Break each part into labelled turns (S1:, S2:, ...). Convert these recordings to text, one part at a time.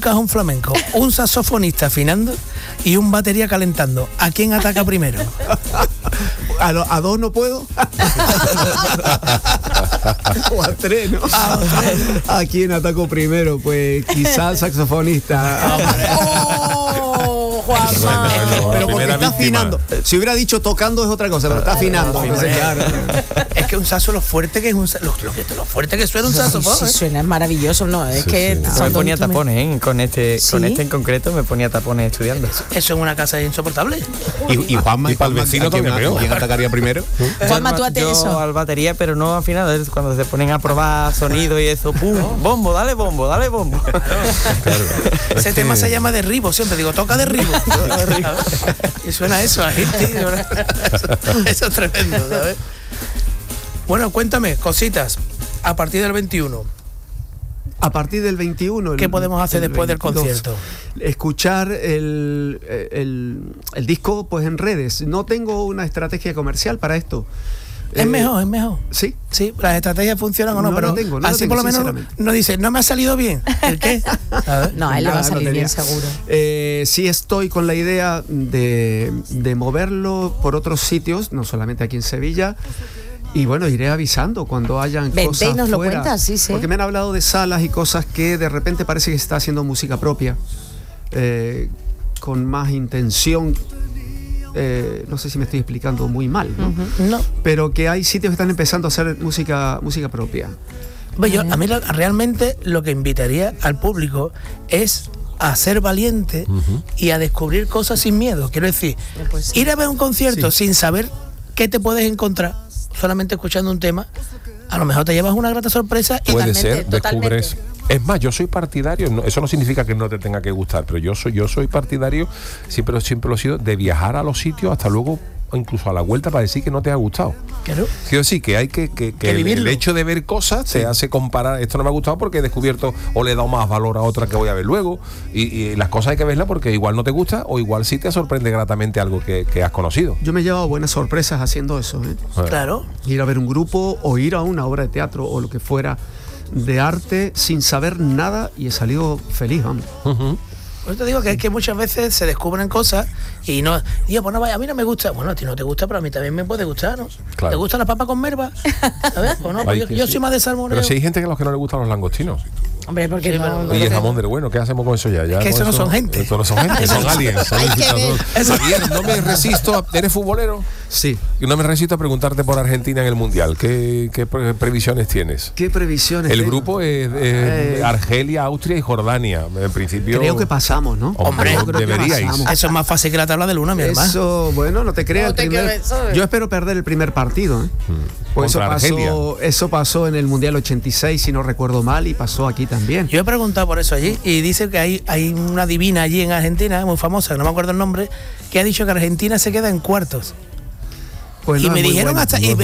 S1: cajón flamenco, un saxofonista afinando y un batería calentando. ¿A quién ataca primero?
S2: ¿A dos no puedo? O a tres, ¿no? ¿A quién ataco primero? Pues quizás saxofonista.
S3: Juanma.
S2: Pero porque está afinando. Si hubiera dicho tocando es otra cosa, pero está afinando. Entonces, claro.
S1: Es que un saxo, lo fuerte que es lo fuerte que suena un saxofón.
S3: Sí, suena, es maravilloso, ¿no? Es que
S4: me ponía tapones, con este en concreto me ponía tapones estudiando.
S1: Eso en una casa es insoportable.
S2: Y Juanma,
S5: y para el vecino también peor.
S2: ¿Quién atacaría primero?
S3: Juanma, tú haces eso.
S4: Al batería, pero no afinado, es cuando se ponen a probar sonido y eso, ¡pum! Bombo, dale bombo.
S5: Claro.
S1: Ese tema se llama derribo, siempre digo, toca derribo. Y suena eso ahí, tío. Eso es tremendo, ¿sabes? Bueno, cuéntame, cositas. A partir del 21.
S2: A partir del 21.
S1: ¿Qué podemos hacer después del concierto?
S2: Escuchar el disco pues en redes. No tengo una estrategia comercial para esto.
S1: Es mejor.
S2: ¿Sí?
S1: Sí, las estrategias funcionan o no, pero así por lo menos no dice, no me ha salido bien. ¿El qué?
S3: No, a él le va a salir bien, seguro.
S2: Sí estoy con la idea de moverlo por otros sitios, no solamente aquí en Sevilla. Y bueno, iré avisando cuando hayan cosas
S3: y nos lo
S2: fuera,
S3: cuentas, sí.
S2: Porque me han hablado de salas y cosas que de repente parece que se está haciendo música propia, con más intención. No sé si me estoy explicando muy mal, ¿no?
S1: No.
S2: Pero que hay sitios que están empezando a hacer música propia.
S1: Bueno, a mí realmente lo que invitaría al público es a ser valiente y a descubrir cosas sin miedo. Quiero decir, ir a ver un concierto sin saber qué te puedes encontrar, solamente escuchando un tema, a lo mejor te llevas una grata sorpresa y
S5: puede ser, descubres. Es más, yo soy partidario, eso no significa que no te tenga que gustar, pero yo soy partidario, siempre lo he sido, de viajar a los sitios hasta luego, incluso a la vuelta, para decir que no te ha gustado.
S1: Claro.
S5: Quiero decir que hay que el hecho de ver cosas te hace comparar, esto no me ha gustado porque he descubierto o le he dado más valor a otra que voy a ver luego, y las cosas hay que verlas porque igual no te gusta o igual sí te sorprende gratamente algo que has conocido.
S2: Yo me he llevado buenas sorpresas haciendo eso,
S1: Claro.
S2: Ir a ver un grupo o ir a una obra de teatro o lo que fuera de arte sin saber nada y he salido feliz, vamos.
S1: Pues te digo que es que muchas veces se descubren cosas y no, digo, pues no vaya, a mí no me gusta. Bueno, a ti no te gusta, pero a mí también me puede gustar, ¿no?
S5: Claro.
S1: ¿Te gustan las papas con merva? ¿Sabes? Pues no, pues yo soy más de salmoneo.
S5: Pero si hay gente a los que no le gustan los langostinos.
S3: Hombre, porque
S5: y el jamón del bueno, ¿qué hacemos con eso ya?
S1: Es que eso no son gente.
S5: Eso no son gente, son aliens. Javier, no me resisto ¿eres futbolero?
S2: Sí.
S5: Y no me resisto a preguntarte por Argentina en el Mundial. ¿Qué previsiones tienes?
S2: ¿Qué previsiones?
S5: El grupo es Argelia, Austria y Jordania. En principio.
S2: Creo que pasamos, ¿no?
S5: Hombre, deberíais.
S1: Eso es más fácil que la tabla de Luna, mi hermano.
S2: Eso, bueno, no te creas. Yo espero perder el primer partido, Pues eso pasó en el Mundial 86, si no recuerdo mal, y pasó aquí también.
S1: Yo he preguntado por eso allí y dice que hay una divina allí en Argentina, muy famosa, no me acuerdo el nombre, que ha dicho que Argentina se queda en cuartos.
S2: Pues
S1: y
S2: no,
S1: me dijeron
S2: bueno,
S1: hasta con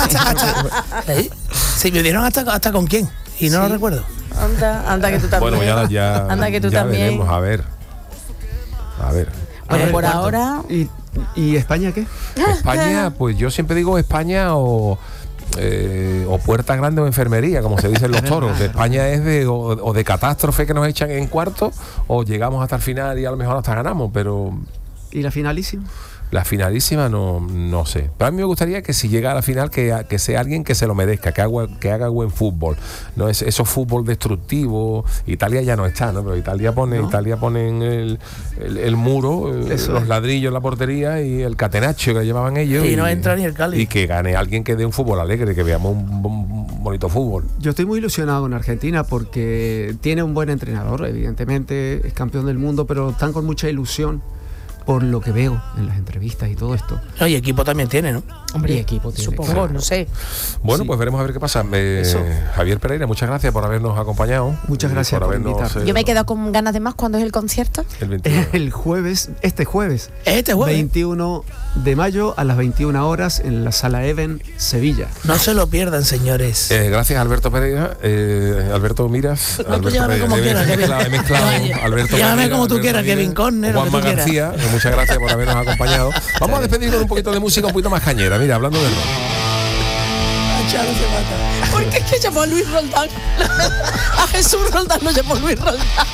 S1: quién y no lo recuerdo.
S3: Anda que tú también.
S5: Bueno, ya
S3: anda que tú
S5: ya
S3: también.
S5: veremos, a ver.
S3: Bueno, por ahora.
S2: ¿Y España qué?
S5: España, pues yo siempre digo España o puerta grande o enfermería, como se dicen los toros. De España es o de catástrofe que nos echan en cuarto, o llegamos hasta el final y a lo mejor hasta ganamos, pero...
S2: ¿Y la finalísima?
S5: La finalísima no sé. Pero a mí me gustaría que si llega a la final que sea alguien que se lo merezca, que haga buen fútbol. No es eso fútbol destructivo. Italia ya no está, ¿no? Pero Italia pone en el muro, los ladrillos en la portería y el catenaccio que llevaban ellos.
S1: Y no entra ni el Cali.
S5: Y que gane alguien que dé un fútbol alegre, que veamos un bonito fútbol.
S2: Yo estoy muy ilusionado con Argentina porque tiene un buen entrenador, evidentemente es campeón del mundo, pero están con mucha ilusión por lo que veo en las entrevistas y todo esto.
S1: No, y equipo también tiene, ¿no?
S3: Hombre,
S2: y equipo tiene,
S3: supongo,
S2: claro.
S3: no sé.
S5: Bueno, pues veremos a ver qué pasa. Javier Pereira, muchas gracias por habernos acompañado.
S2: Muchas gracias por invitarnos.
S3: Yo me he quedado con ganas de más. ¿Cuándo es el concierto?
S5: El 21.
S2: El jueves, este jueves. 21 de mayo a las 21 horas en la Sala Even, Sevilla.
S1: No se lo pierdan, señores.
S5: Gracias, Alberto Pereira. Alberto Miras. Alberto
S1: llámame como quieras, Kevin.
S5: Alberto
S1: llámame
S5: Pereira,
S1: como tú quieras, Kevin Conner.
S5: Juanma García, muchas gracias por habernos acompañado. Vamos a despedir con un poquito de música un poquito más cañera. Mira, hablando de rock.
S1: Charo se mata.
S3: Porque es que llamó a Luis Roldán. A Jesús Roldán lo llamó Luis Roldán.